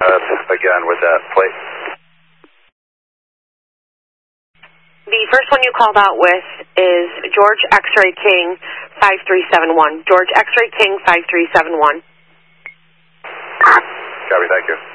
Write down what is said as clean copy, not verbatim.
again with that plate. The first one you called out with is George X-Ray King 5371. George X-Ray King 5371. Copy, thank you.